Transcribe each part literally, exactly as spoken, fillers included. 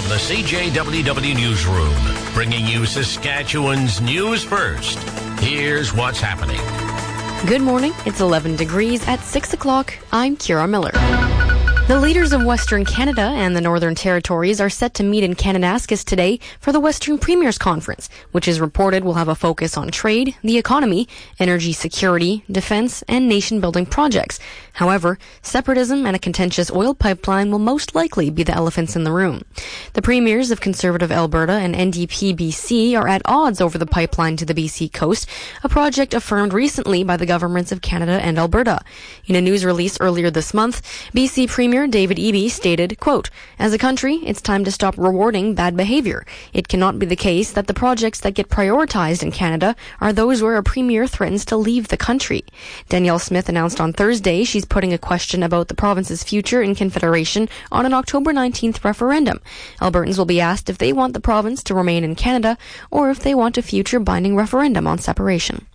From the C J W W Newsroom, bringing you Saskatchewan's news first. Here's what's happening. Good morning. It's eleven degrees at six o'clock. I'm Kira Miller. The leaders of Western Canada and the Northern Territories are set to meet in Kananaskis today for the Western Premiers Conference, which is reported will have a focus on trade, the economy, energy security, defense, and nation-building projects. However, separatism and a contentious oil pipeline will most likely be the elephants in the room. The premiers of Conservative Alberta and N D P B C are at odds over the pipeline to the B C coast, a project affirmed recently by the governments of Canada and Alberta. In a news release earlier this month, B C Premier David Eby stated, quote, "As a country, it's time to stop rewarding bad behavior. It cannot be the case that the projects that get prioritized in Canada are those where a premier threatens to leave the country." Danielle Smith announced on Thursday she's putting a question about the province's future in Confederation on an October nineteenth referendum. Albertans will be asked if they want the province to remain in Canada or if they want a future binding referendum on separation.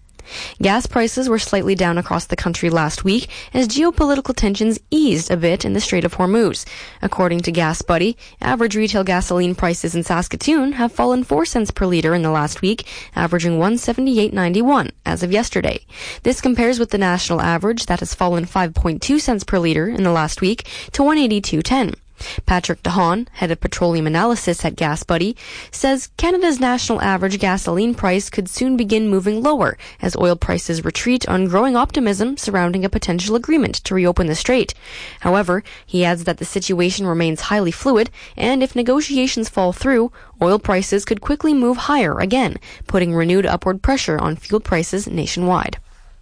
Gas prices were slightly down across the country last week as geopolitical tensions eased a bit in the Strait of Hormuz. According to Gas Buddy, average retail gasoline prices in Saskatoon have fallen four cents per litre in the last week, averaging one seventy-eight ninety-one as of yesterday. This compares with the national average that has fallen five point two cents per litre in the last week to one eighty-two ten. Patrick DeHaan, head of petroleum analysis at Gas Buddy, says Canada's national average gasoline price could soon begin moving lower as oil prices retreat on growing optimism surrounding a potential agreement to reopen the strait. However, he adds that the situation remains highly fluid, and if negotiations fall through, oil prices could quickly move higher again, putting renewed upward pressure on fuel prices nationwide.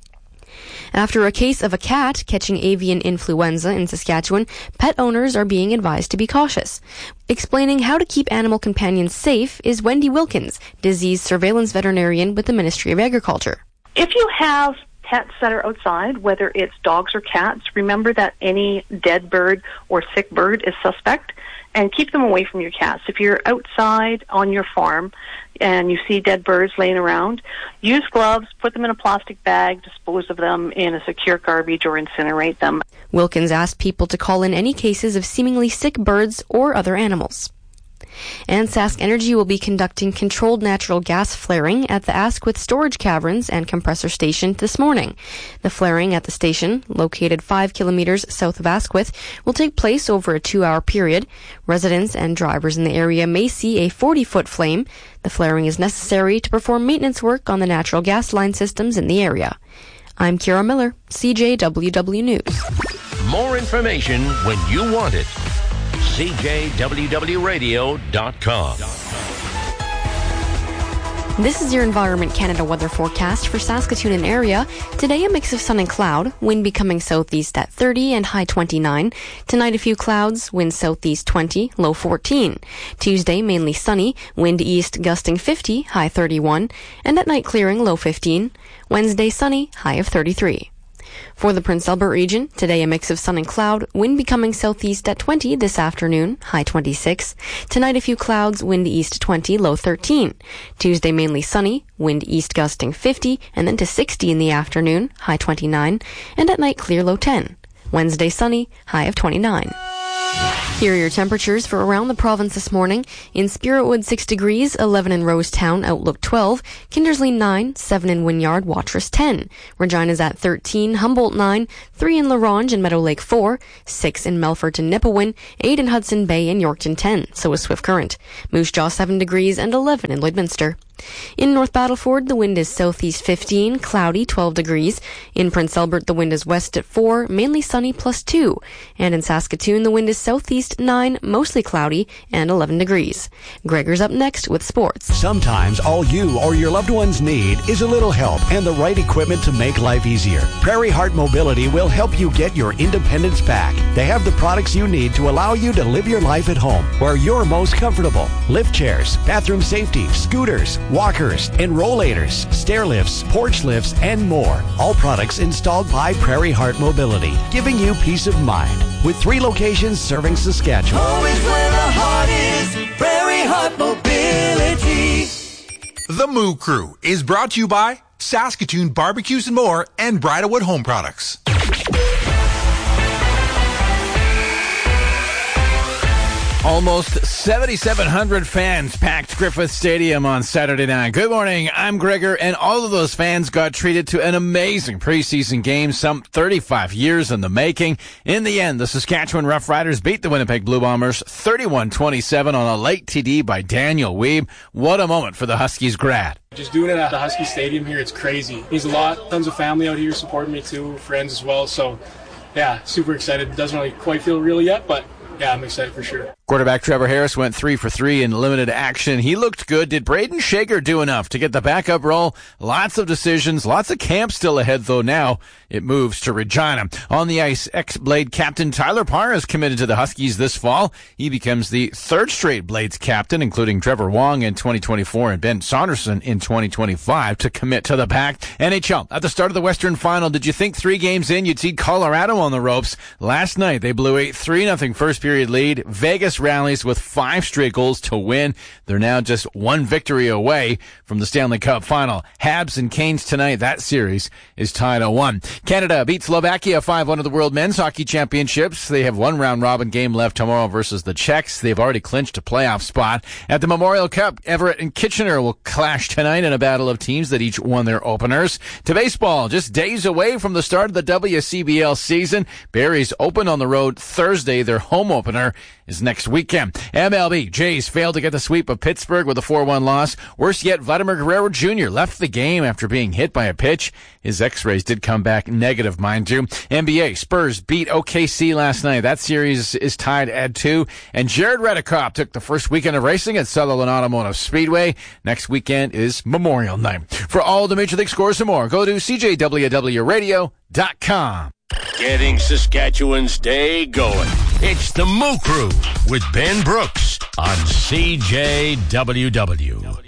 After a case of a cat catching avian influenza in Saskatchewan, pet owners are being advised to be cautious. Explaining how to keep animal companions safe is Wendy Wilkins, disease surveillance veterinarian with the Ministry of Agriculture. If you have pets that are outside, whether it's dogs or cats, remember that any dead bird or sick bird is suspect, and keep them away from your cats. If you're outside on your farm and you see dead birds laying around, use gloves, put them in a plastic bag, dispose of them in a secure garbage or incinerate them. Wilkins asked people to call in any cases of seemingly sick birds or other animals. And Sask Energy will be conducting controlled natural gas flaring at the Asquith storage caverns and compressor station this morning. The flaring at the station, located five kilometers south of Asquith, will take place over a two-hour period. Residents and drivers in the area may see a forty-foot flame. The flaring is necessary to perform maintenance work on the natural gas line systems in the area. I'm Kira Miller, C J W W News. More information when you want it. C J W W radio dot com. This is your Environment Canada weather forecast for Saskatoon and area. Today, a mix of sun and cloud, wind becoming southeast at thirty and high twenty-nine. Tonight, a few clouds, wind southeast twenty, low fourteen. Tuesday, mainly sunny, wind east gusting fifty, high thirty-one. And at night, clearing, low fifteen. Wednesday, sunny, high of thirty-three. For the Prince Albert region, today a mix of sun and cloud, wind becoming southeast at twenty this afternoon, high twenty-six. Tonight a few clouds, wind east twenty, low thirteen. Tuesday mainly sunny, wind east gusting fifty, and then to sixty in the afternoon, high twenty-nine. And at night clear, low ten. Wednesday sunny, high of twenty-nine. Here are your temperatures for around the province this morning. In Spiritwood, six degrees, eleven in Rosetown, Outlook twelve, Kindersley nine, seven in Wynyard, Watrous ten, Regina's at thirteen, Humboldt nine, three in La Ronge and Meadow Lake four, six in Melfort and Nipawin, eight in Hudson Bay and Yorkton ten, so is Swift Current. Moose Jaw seven degrees and eleven in Lloydminster. In North Battleford, the wind is southeast fifteen, cloudy twelve degrees. In Prince Albert, the wind is west at four, mainly sunny plus two. And in Saskatoon, the wind is southeast nine, mostly cloudy, and eleven degrees. Gregor's up next with sports. Sometimes all you or your loved ones need is a little help and the right equipment to make life easier. Prairie Heart Mobility will help you get your independence back. They have the products you need to allow you to live your life at home where you're most comfortable. Lift chairs, bathroom safety, scooters, walkers, enrollators, stair lifts, porch lifts, and more. All products installed by Prairie Heart Mobility, giving you peace of mind. With three locations serving Saskatchewan. Always where the heart is, Prairie Heart Mobility. The Moo Crew is brought to you by Saskatoon Barbecues and More and Bridalwood Home Products. Almost seventy-seven hundred fans packed Griffith Stadium on Saturday night. Good morning, I'm Gregor, and all of those fans got treated to an amazing preseason game, some thirty-five years in the making. In the end, the Saskatchewan Roughriders beat the Winnipeg Blue Bombers thirty-one twenty-seven on a late T D by Daniel Weeb. What a moment for the Huskies grad. Just doing it at the Husky Stadium here, it's crazy. There's a lot, tons of family out here supporting me too, friends as well, so yeah, super excited. Doesn't really quite feel real yet, but yeah, I'm excited for sure. Quarterback Trevor Harris went three for three in limited action. He looked good. Did Braden Shager do enough to get the backup role? Lots of decisions, lots of camp still ahead, though now it moves to Regina. On the ice, ex-Blade captain Tyler Parr is committed to the Huskies this fall. He becomes the third straight Blades captain, including Trevor Wong in twenty twenty-four and Ben Saunderson in twenty twenty-five, to commit to the pack. N H L, at the start of the Western Final, did you think three games in you'd see Colorado on the ropes? Last night, they blew a three nothing first period lead. Vegas rallies with five straight goals to win. They're now just one victory away from the Stanley Cup Final. Habs and Canes tonight. That series is tied at one. Canada beats Slovakia five one of the World Men's Hockey Championships. They have one round-robin game left tomorrow versus the Czechs. They've already clinched a playoff spot. At the Memorial Cup, Everett and Kitchener will clash tonight in a battle of teams that each won their openers. To baseball, just days away from the start of the W C B L season. Barrie's open on the road Thursday. Their home opener is next weekend. M L B, Jays failed to get the sweep of Pittsburgh with a four one loss. Worse yet, Vladimir Guerrero Junior left the game after being hit by a pitch. His x-rays did come back negative, mind you. N B A, Spurs beat O K C last night. That series is tied at two. And Jared Redekop took the first weekend of racing at Sutherland Automotive Speedway. Next weekend is Memorial Night. For all the Major League scores and more, go to C J W W radio dot com. Getting Saskatchewan's day going. It's the Moo Crew with Ben Brooks on C J W W.